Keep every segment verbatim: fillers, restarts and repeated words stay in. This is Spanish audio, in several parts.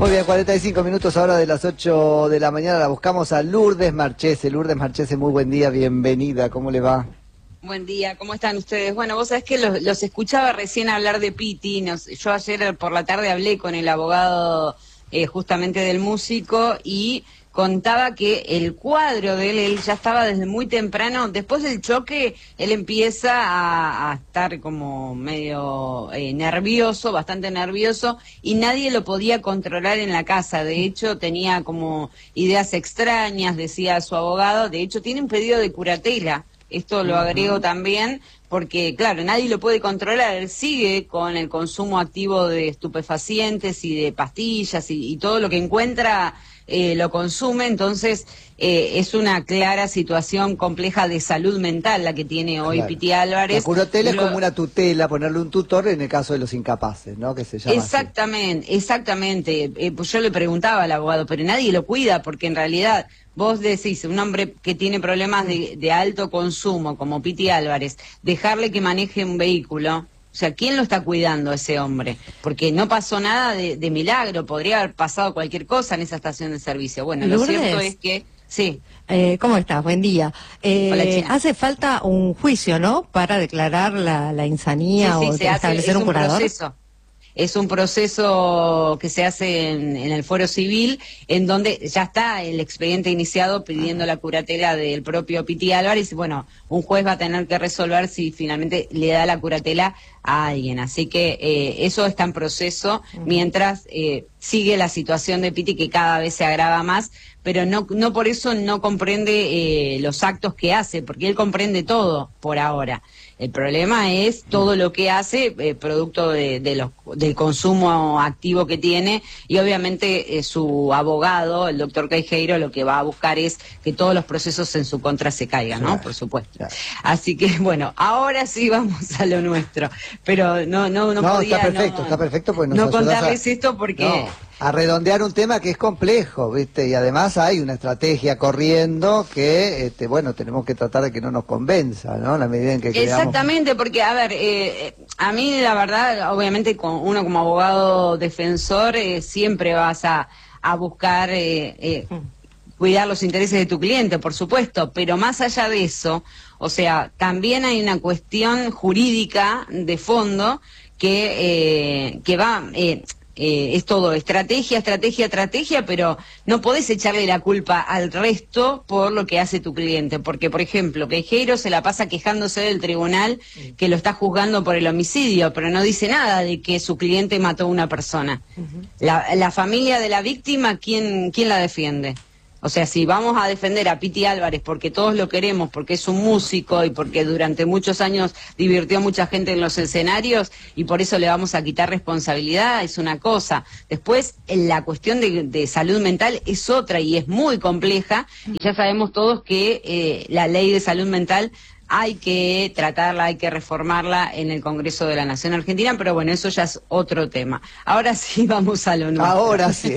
Muy bien, cuarenta y cinco minutos ahora de las ocho de la mañana. La buscamos a Lourdes Marchese. Lourdes Marchese, muy buen día, bienvenida. ¿Cómo le va? Buen día, ¿cómo están ustedes? Bueno, vos sabés que los, los escuchaba recién hablar de Piti. Nos, yo ayer por la tarde hablé con el abogado eh, justamente del músico y contaba que el cuadro de él, él ya estaba desde muy temprano, después del choque, él empieza a, a estar como medio eh, nervioso, bastante nervioso, y nadie lo podía controlar en la casa. De hecho, tenía como ideas extrañas, decía su abogado. De hecho, tiene un pedido de curatela. Esto lo agrego también porque, claro, nadie lo puede controlar. Él sigue con el consumo activo de estupefacientes y de pastillas y, y todo lo que encuentra eh, lo consume. Entonces, eh, es una clara situación compleja de salud mental la que tiene hoy claro. Piti Álvarez. La curatela lo... es como una tutela, ponerle un tutor en el caso de los incapaces, ¿no? Que se llama Exactamente, así. exactamente. Eh, pues yo le preguntaba al abogado, pero nadie lo cuida porque en realidad... Vos decís, un hombre que tiene problemas de, de alto consumo, como Piti Álvarez, dejarle que maneje un vehículo, o sea, ¿quién lo está cuidando a ese hombre? Porque no pasó nada de, de milagro, podría haber pasado cualquier cosa en esa estación de servicio. Bueno, Lourdes, lo cierto es que... Sí. Eh, ¿Cómo estás? Buen día. Eh, Hola, hace falta un juicio, ¿no?, para declarar la, la insanía sí, sí, o se hace, establecer es un un curador. Proceso. Es un proceso que se hace en, en el fuero civil, en donde ya está el expediente iniciado pidiendo la curatela del propio Piti Álvarez. Y bueno, un juez va a tener que resolver si finalmente le da la curatela a alguien. Así que eh, eso está en proceso, mientras eh, sigue la situación de Piti, que cada vez se agrava más, pero no, no por eso no comprende eh, los actos que hace, porque él comprende todo por ahora. El problema es todo lo que hace, eh, producto de, de los, del consumo activo que tiene, y obviamente eh, su abogado, el doctor Queijeiro, lo que va a buscar es que todos los procesos en su contra se caigan, ¿no? Claro, por supuesto. Claro. Así que, bueno, ahora sí vamos a lo nuestro, pero no no no, no podía... está perfecto, no, está perfecto, pues nos no contarles a... esto porque... No. A redondear un tema que es complejo, ¿viste? Y además hay una estrategia corriendo que, este, bueno, tenemos que tratar de que no nos convenza, ¿no? La medida en que creamos... Exactamente, porque, a ver, eh, a mí la verdad, obviamente, con uno como abogado defensor, eh, siempre vas a, a buscar eh, eh, cuidar los intereses de tu cliente, por supuesto, pero más allá de eso, o sea, también hay una cuestión jurídica de fondo que, eh, que va... Eh, Eh, es todo estrategia, estrategia, estrategia, pero no podés echarle la culpa al resto por lo que hace tu cliente, porque, por ejemplo, Queijeiro se la pasa quejándose del tribunal que lo está juzgando por el homicidio, pero no dice nada de que su cliente mató a una persona. Uh-huh. la, la familia de la víctima, ¿quién, quién la defiende? O sea, si vamos a defender a Piti Álvarez porque todos lo queremos, porque es un músico y porque durante muchos años divirtió a mucha gente en los escenarios y por eso le vamos a quitar responsabilidad, es una cosa. Después, la cuestión de, de salud mental es otra y es muy compleja, y ya sabemos todos que eh, la ley de salud mental hay que tratarla, hay que reformarla en el Congreso de la Nación Argentina, pero bueno, eso ya es otro tema. Ahora sí vamos a lo nuestro. Ahora sí.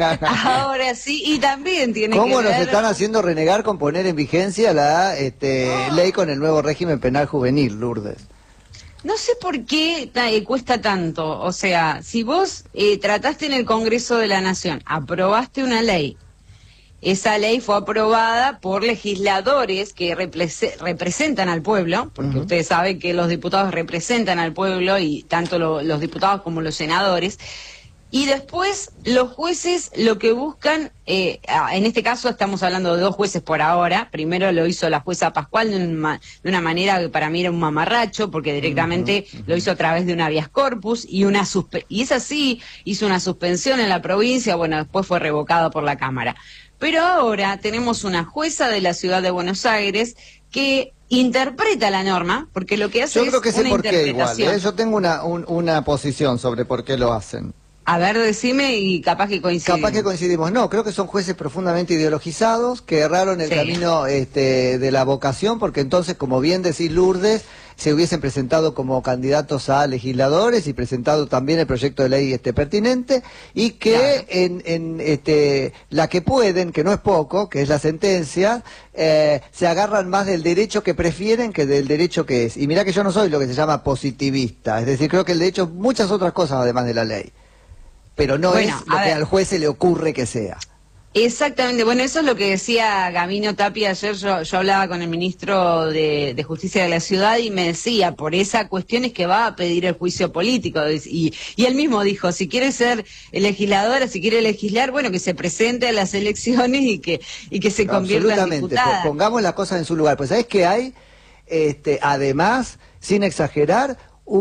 Ahora sí, y también tiene ¿Cómo que ver... nos están haciendo renegar con poner en vigencia la este, oh. ley con el nuevo régimen penal juvenil, Lourdes? No sé por qué eh, cuesta tanto. O sea, si vos eh, trataste en el Congreso de la Nación, aprobaste una ley, esa ley fue aprobada por legisladores que repre- representan al pueblo, porque uh-huh. ustedes saben que los diputados representan al pueblo, y tanto lo, los diputados como los senadores, y después los jueces lo que buscan, eh, en este caso estamos hablando de dos jueces por ahora. Primero lo hizo la jueza Pascual de una, de una manera que para mí era un mamarracho, porque directamente uh-huh, uh-huh. lo hizo a través de un habeas corpus, y una suspe- y es así, hizo una suspensión en la provincia, bueno, después fue revocado por la Cámara. Pero ahora tenemos una jueza de la ciudad de Buenos Aires que interpreta la norma, porque lo que hace Yo es creo que sé una por qué igual, ¿eh? Yo tengo una, un, una posición sobre por qué lo hacen. A ver, decime y capaz que coincidimos. Capaz que coincidimos. No, creo que son jueces profundamente ideologizados que erraron el sí. camino este, de la vocación, porque entonces, como bien decís, Lourdes, se hubiesen presentado como candidatos a legisladores y presentado también el proyecto de ley este pertinente, y que claro. en, en este, la que pueden, que no es poco, que es la sentencia, eh, se agarran más del derecho que prefieren que del derecho que es. Y mirá que yo no soy lo que se llama positivista, es decir, creo que el derecho es muchas otras cosas además de la ley. pero no Bueno, es lo a que ver. al juez se le ocurre que sea. Exactamente, bueno, eso es lo que decía Gabino Tapia ayer. Yo, yo hablaba con el ministro de, de Justicia de la Ciudad y me decía, por esa cuestión es que va a pedir el juicio político. Y, y él mismo dijo, si quiere ser legisladora, si quiere legislar, bueno, que se presente a las elecciones y que, y que se convierta en Absolutamente, diputada. pongamos las cosas en su lugar. Pues ¿sabés qué hay? Este, además, sin exagerar,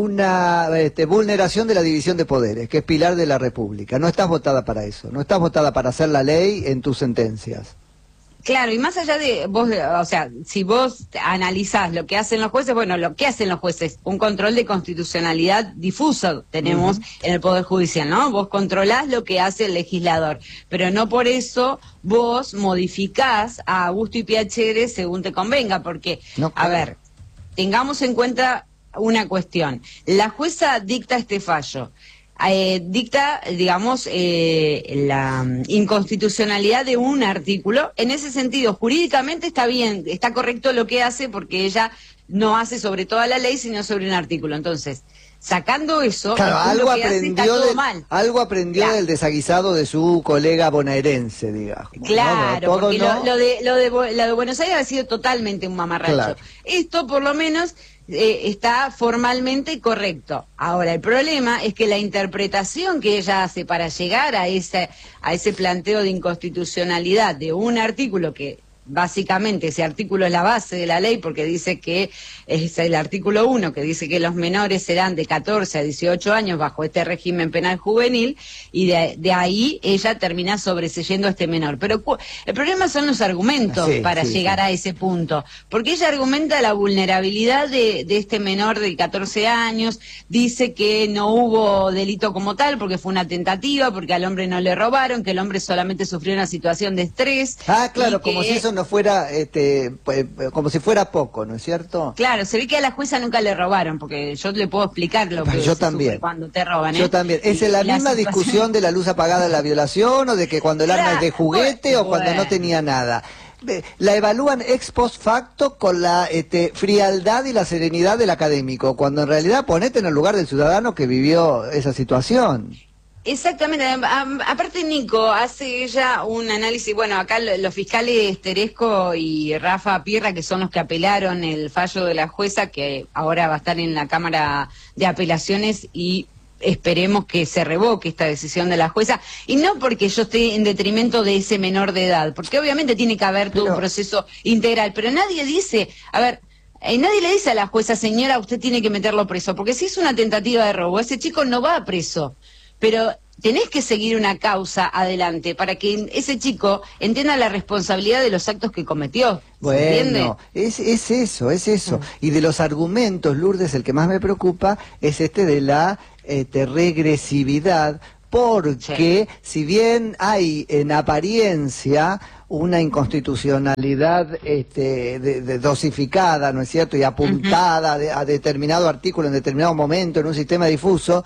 una este, vulneración de la división de poderes, que es pilar de la República. No estás votada para eso, no estás votada para hacer la ley en tus sentencias. Claro, y más allá de vos, o sea, si vos analizás lo que hacen los jueces, bueno, lo que hacen los jueces, un control de constitucionalidad difuso tenemos uh-huh. en el Poder Judicial, ¿no? Vos controlás lo que hace el legislador, pero no por eso vos modificás a gusto y piacere según te convenga, porque, no, claro. a ver, tengamos en cuenta una cuestión. La jueza dicta este fallo. Eh, dicta, digamos, eh, la inconstitucionalidad de un artículo. En ese sentido, jurídicamente está bien, está correcto lo que hace, porque ella no hace sobre toda la ley, sino sobre un artículo. Entonces, sacando eso, claro, algo aprendió, hace, del, mal. algo aprendió claro. del desaguisado de su colega bonaerense, digamos. Claro, no, no, porque no. Lo, lo, de, lo, de, lo de Buenos Aires ha sido totalmente un mamarracho. Claro. Esto, por lo menos, eh, está formalmente correcto. Ahora, el problema es que la interpretación que ella hace para llegar a ese, a ese planteo de inconstitucionalidad de un artículo que... Básicamente ese artículo es la base de la ley, porque dice que es el artículo uno, que dice que los menores serán de catorce a dieciocho años bajo este régimen penal juvenil, y de, de ahí ella termina sobreseyendo a este menor. Pero el problema son los argumentos sí, para sí, llegar sí. a ese punto, porque ella argumenta la vulnerabilidad de, de este menor de catorce años, dice que no hubo delito como tal, porque fue una tentativa, porque al hombre no le robaron, que el hombre solamente sufrió una situación de estrés. Ah, claro, como si eso no fuera, este, pues, como si fuera poco, ¿no es cierto? Claro, se ve que a la jueza nunca le robaron, porque yo le puedo explicar lo que yo se también. sufre cuando te roban, ¿eh? Yo también. ¿Es en la, la misma situación... discusión de la luz apagada de la violación, o de que cuando el claro, arma es de juguete, bueno, o cuando bueno. no tenía nada? La evalúan ex post facto con la este, frialdad y la serenidad del académico, cuando en realidad ponete en el lugar del ciudadano que vivió esa situación. Exactamente, aparte Nico, hace ella un análisis, bueno, acá los fiscales Teresco y Rafa Pirra, que son los que apelaron el fallo de la jueza, que ahora va a estar en la Cámara de Apelaciones, y esperemos que se revoque esta decisión de la jueza, y no porque yo esté en detrimento de ese menor de edad, porque obviamente tiene que haber todo pero... un proceso integral, pero nadie dice, a ver... Eh, nadie le dice a la jueza, señora, usted tiene que meterlo preso, porque si es una tentativa de robo, ese chico no va preso. Pero tenés que seguir una causa adelante para que ese chico entienda la responsabilidad de los actos que cometió. Bueno, es, es eso, es eso. Mm. Y de los argumentos, Lourdes, el que más me preocupa es este de la este, regresividad, porque sí. si bien hay en apariencia una inconstitucionalidad este, de, de dosificada, ¿no es cierto?, y apuntada uh-huh. de, a determinado artículo en determinado momento en un sistema difuso,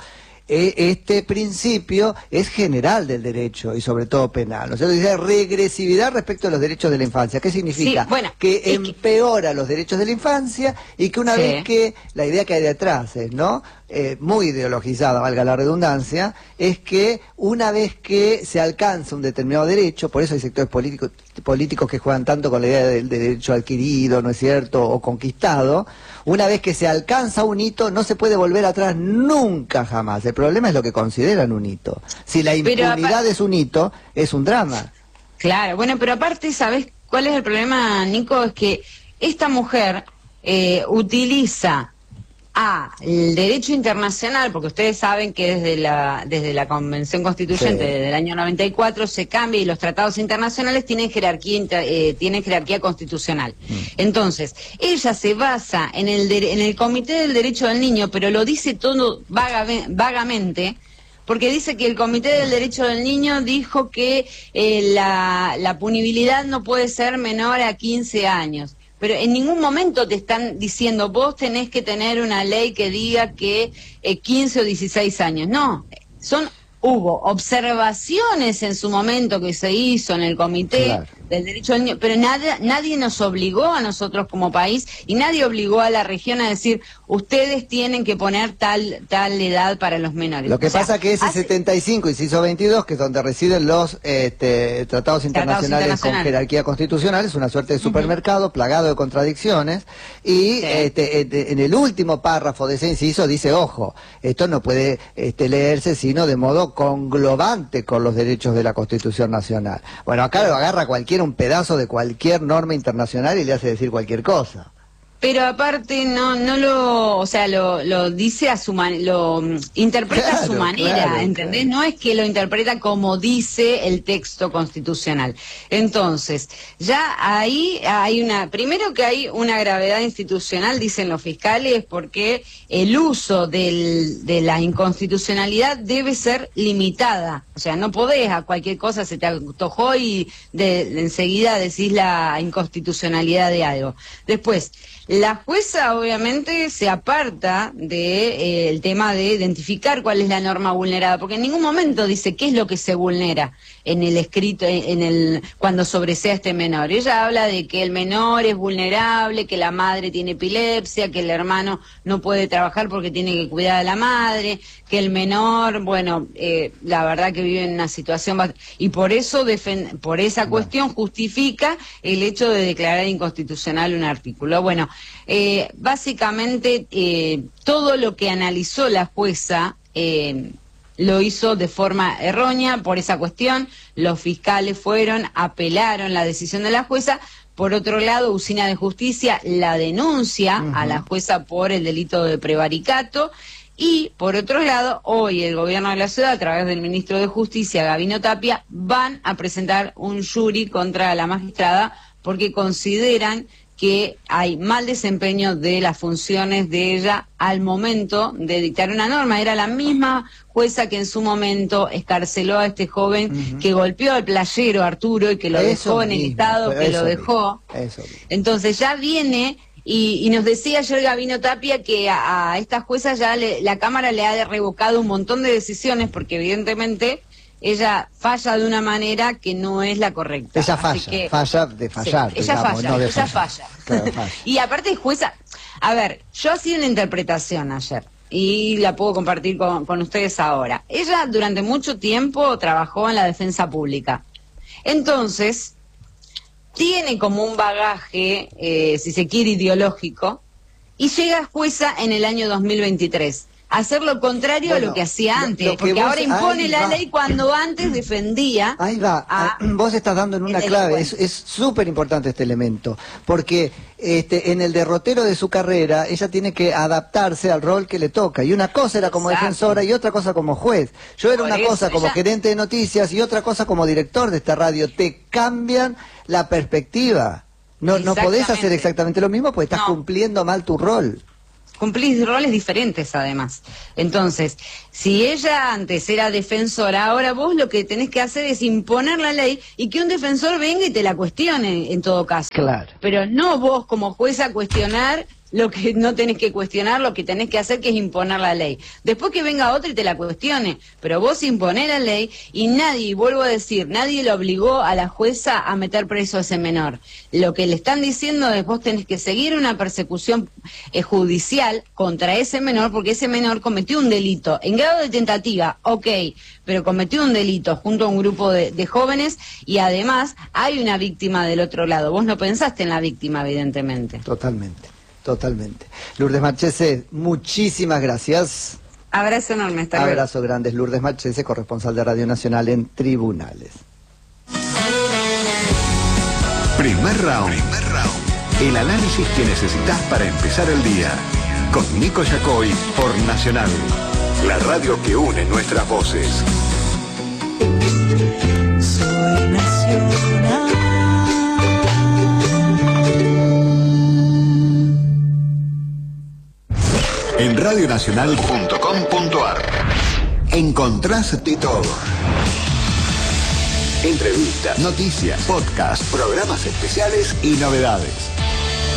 este principio es general del derecho y sobre todo penal. ¿No? O sea, dice regresividad respecto a los derechos de la infancia. ¿Qué significa? Sí, bueno, que empeora que... los derechos de la infancia, y que una sí. vez que la idea que hay detrás es, ¿no? Eh, muy ideologizada, valga la redundancia, es que una vez que se alcanza un determinado derecho, por eso hay sectores políticos, políticos que juegan tanto con la idea del, del derecho adquirido, ¿no es cierto?, o conquistado, una vez que se alcanza un hito, no se puede volver atrás nunca jamás. El problema es lo que consideran un hito. Si la impunidad es un hito, es un drama. Claro, bueno, pero aparte, ¿sabes cuál es el problema, Nico? Es que esta mujer eh, utiliza a el derecho internacional, porque ustedes saben que desde la desde la Convención Constituyente sí. del año noventa y cuatro se cambia, y los tratados internacionales tienen jerarquía inter, eh, tienen jerarquía constitucional. Mm. Entonces, ella se basa en el de, en el Comité del Derecho del Niño, pero lo dice todo vaga, vagamente, porque dice que el Comité del Derecho del Niño dijo que eh, la, la punibilidad no puede ser menor a quince años. Pero en ningún momento te están diciendo, vos tenés que tener una ley que diga que eh, quince o dieciséis años. No, son hubo observaciones en su momento que se hizo en el Comité claro. del Derecho del Niño, pero nada, nadie nos obligó a nosotros como país y nadie obligó a la región a decir, ustedes tienen que poner tal tal edad para los menores. Lo que o sea, pasa que ese hace... setenta y cinco, inciso veintidós, que es donde residen los este, tratados, internacionales tratados internacionales con jerarquía constitucional, es una suerte de supermercado uh-huh. plagado de contradicciones, y sí. este, en el último párrafo de ese inciso dice, ojo, esto no puede este, leerse sino de modo conglobante con los derechos de la Constitución Nacional. Bueno, acá lo agarra cualquiera un pedazo de cualquier norma internacional y le hace decir cualquier cosa. Pero aparte no no lo, o sea, lo, lo dice a su manera, lo um, interpreta claro, a su manera, claro, ¿entendés? Claro. No es que lo interpreta como dice el texto constitucional. Entonces, ya ahí hay una, primero que hay una gravedad institucional, dicen los fiscales, porque el uso del, de la inconstitucionalidad debe ser limitada. O sea, no podés a cualquier cosa, se te antojó y de, de enseguida decís la inconstitucionalidad de algo. Después, la jueza obviamente se aparta del de, eh, tema de identificar cuál es la norma vulnerada, porque en ningún momento dice qué es lo que se vulnera en el escrito, en el cuando sobresea este menor. Ella habla de que el menor es vulnerable, que la madre tiene epilepsia, que el hermano no puede trabajar porque tiene que cuidar a la madre, que el menor, bueno, eh, la verdad que vive en una situación bast- y por eso defen- por esa cuestión justifica el hecho de declarar inconstitucional un artículo. Bueno, eh, básicamente eh, todo lo que analizó la jueza eh, lo hizo de forma errónea por esa cuestión. Los fiscales fueron, apelaron la decisión de la jueza. Por otro lado, Usina de Justicia la denuncia uh-huh. a la jueza por el delito de prevaricato. Y, por otro lado, hoy el gobierno de la ciudad, a través del ministro de Justicia, Gabino Tapia, van a presentar un jury contra la magistrada porque consideran que hay mal desempeño de las funciones de ella al momento de dictar una norma. Era la misma jueza que en su momento escarceló a este joven uh-huh. que golpeó al playero Arturo y que lo eso dejó mismo, en el estado que lo dejó. Eso Entonces ya viene... Y, y nos decía ayer Gabino Tapia que a, a esta jueza ya le, la Cámara le ha revocado un montón de decisiones porque evidentemente ella falla de una manera que no es la correcta. Ella falla, que, falla de fallar. Sí, ella digamos, falla, no de ella fallar. falla. Claro, falla. Y aparte jueza, a ver, yo hacía una interpretación ayer y la puedo compartir con, con ustedes ahora. Ella durante mucho tiempo trabajó en la defensa pública. Entonces... tiene como un bagaje, eh, si se quiere, ideológico, y llega jueza en el año dos mil veintitrés. Hacer lo contrario bueno, a lo que hacía antes, lo, lo que porque vos, ahora impone la va. ley cuando antes defendía. Ahí va, a, vos estás dando en una clave, es súper importante este elemento, porque este, en el derrotero de su carrera ella tiene que adaptarse al rol que le toca, y una cosa era como Exacto. defensora y otra cosa como juez. Yo era Por una eso, cosa como ella... gerente de noticias y otra cosa como director de esta radio. Te cambian la perspectiva. No, no podés hacer exactamente lo mismo porque estás no. cumpliendo mal tu rol. Cumplís roles diferentes además. Entonces, si ella antes era defensora, ahora vos lo que tenés que hacer es imponer la ley y que un defensor venga y te la cuestione en todo caso. Claro. Pero no vos como jueza cuestionar lo que no tenés que cuestionar, lo que tenés que hacer que es imponer la ley. Después que venga otro y te la cuestione, pero vos imponés la ley y nadie, vuelvo a decir, nadie le obligó a la jueza a meter preso a ese menor. Lo que le están diciendo es vos tenés que seguir una persecución eh, judicial contra ese menor porque ese menor cometió un delito en grado de tentativa, ok, pero cometió un delito junto a un grupo de, de jóvenes y además hay una víctima del otro lado. Vos no pensaste en la víctima, evidentemente. Totalmente. Totalmente. Lourdes Marchese, muchísimas gracias. Abrazo enorme. Hasta luego. Abrazo grande. Lourdes Marchese, corresponsal de Radio Nacional en Tribunales. Primer round. Primer round. El análisis que necesitas para empezar el día. Con Nico Yacoy por Nacional. La radio que une nuestras voces. Soy Nacional. En radionacional punto com punto ar encontrás de todo. Entrevistas, noticias, podcasts, programas especiales y novedades.